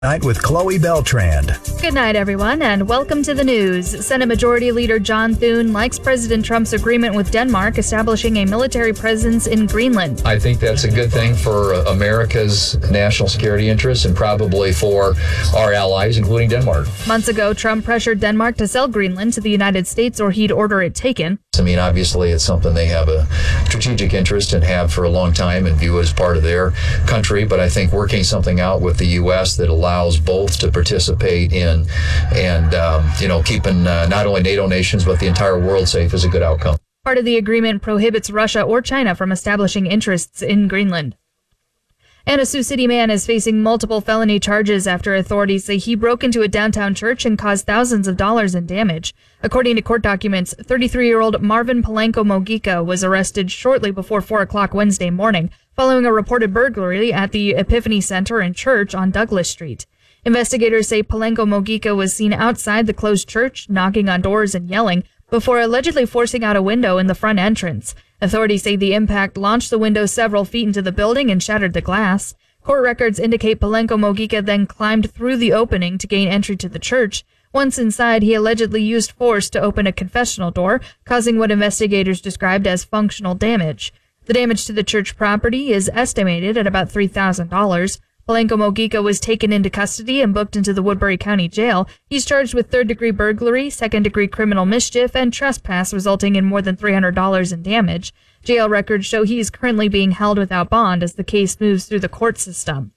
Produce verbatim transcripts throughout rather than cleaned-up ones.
Night with Chloe Beltrand. Good night, everyone, and welcome to the news. Senate Majority Leader John Thune likes President Trump's agreement with Denmark establishing a military presence in Greenland. I think that's a good thing for America's national security interests and probably for our allies, including Denmark. Months ago, Trump pressured Denmark to sell Greenland to the United States or he'd order it taken. I mean, obviously, it's something they have a strategic interest and have for a long time and view as part of their country. But I think working something out with the U S that allows both to participate in and, um, you know, keeping uh, not only NATO nations, but the entire world safe is a good outcome. Part of the agreement prohibits Russia or China from establishing interests in Greenland. And a Sioux City man is facing multiple felony charges after authorities say he broke into a downtown church and caused thousands of dollars in damage. According to court documents, thirty-three-year-old Marvin Palenko Mogica was arrested shortly before four o'clock Wednesday morning following a reported burglary at the Epiphany Center and Church on Douglas Street. Investigators say Palenko Mogica was seen outside the closed church, knocking on doors and yelling, before allegedly forcing out a window in the front entrance. Authorities say the impact launched the window several feet into the building and shattered the glass. Court records indicate Palenko Mogica then climbed through the opening to gain entry to the church. Once inside, he allegedly used force to open a confessional door, causing what investigators described as functional damage. The damage to the church property is estimated at about three thousand dollars. Palenko Mogica was taken into custody and booked into the Woodbury County Jail. He's charged with third-degree burglary, second-degree criminal mischief, and trespass resulting in more than three hundred dollars in damage. Jail records show he is currently being held without bond as the case moves through the court system.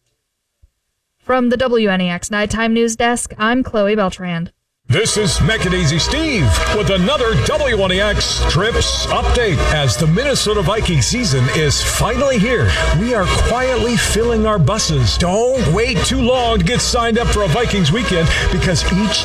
From the W N E X Nighttime News Desk, I'm Chloe Beltrand. This is Make It Easy Steve with another W N E X Trips update. As the Minnesota Viking season is finally here, we are quietly filling our buses. Don't wait too long to get signed up for a Vikings weekend because each